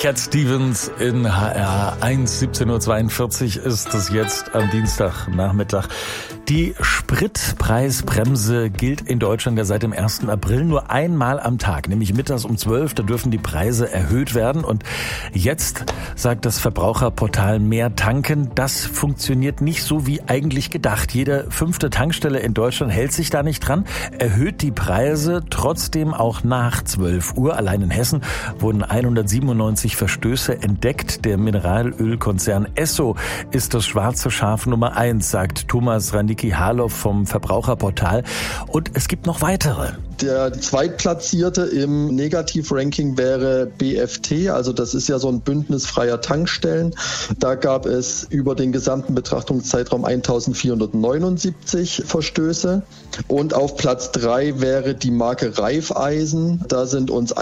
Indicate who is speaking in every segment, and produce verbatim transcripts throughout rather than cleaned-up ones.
Speaker 1: Cat Stevens in H R eins, siebzehn Uhr zweiundvierzig ist es jetzt am Dienstagnachmittag. Die Spritpreisbremse gilt in Deutschland ja seit dem ersten April nur einmal am Tag, nämlich mittags um zwölf. Da dürfen die Preise erhöht werden. Und jetzt sagt das Verbraucherportal Mehr tanken, das funktioniert nicht so wie eigentlich gedacht. Jede fünfte Tankstelle in Deutschland hält sich da nicht dran, erhöht die Preise trotzdem auch nach zwölf Uhr. Allein in Hessen wurden hundertsiebenundneunzig Verstöße entdeckt. Der Mineralölkonzern Esso ist das schwarze Schaf Nummer eins, sagt Thomas Randicki-Harloff vom Verbraucherportal. Und es gibt noch weitere.
Speaker 2: Der Zweitplatzierte im Negativranking wäre B F T, also das ist ja so ein Bündnis freier Tankstellen. Da gab es über den gesamten Betrachtungszeitraum eintausendvierhundertneunundsiebzig Verstöße. Und auf Platz drei wäre die Marke Raiffeisen. Da sind uns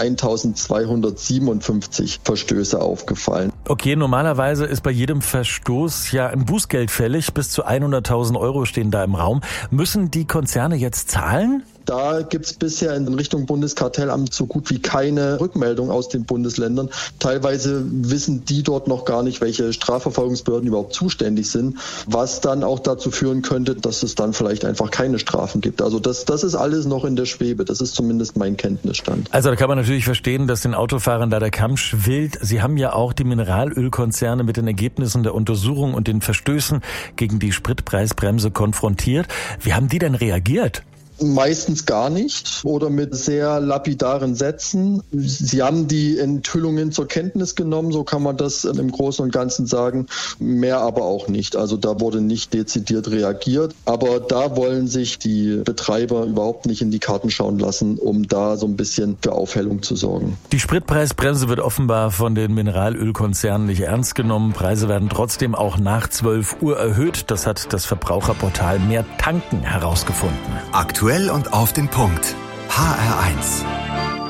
Speaker 2: eintausendzweihundertsiebenundfünfzig Verstöße aufgefallen.
Speaker 1: Okay, normalerweise ist bei jedem Verstoß ja ein Bußgeld fällig. Bis zu hunderttausend Euro stehen da im Raum. Müssen die Konzerne jetzt zahlen?
Speaker 2: Da gibt es bisher in Richtung Bundeskartellamt so gut wie keine Rückmeldung aus den Bundesländern. Teilweise wissen die dort noch gar nicht, welche Strafverfolgungsbehörden überhaupt zuständig sind, was dann auch dazu führen könnte, dass es dann vielleicht einfach keine Strafen gibt. Also das, das ist alles noch in der Schwebe. Das ist zumindest mein Kenntnisstand.
Speaker 1: Also da kann man natürlich verstehen, dass den Autofahrern da der Kamm schwillt. Sie haben ja auch die Mineralölkonzerne mit den Ergebnissen der Untersuchung und den Verstößen gegen die Spritpreisbremse konfrontiert. Wie haben die denn reagiert?
Speaker 2: Meistens gar nicht oder mit sehr lapidaren Sätzen. Sie haben die Enthüllungen zur Kenntnis genommen, so kann man das im Großen und Ganzen sagen, mehr aber auch nicht. Also da wurde nicht dezidiert reagiert, aber da wollen sich die Betreiber überhaupt nicht in die Karten schauen lassen, um da so ein bisschen für Aufhellung zu sorgen.
Speaker 1: Die Spritpreisbremse wird offenbar von den Mineralölkonzernen nicht ernst genommen. Preise werden trotzdem auch nach zwölf Uhr erhöht. Das hat das Verbraucherportal Mehr tanken herausgefunden.
Speaker 3: Aktuell und auf den Punkt. H R eins.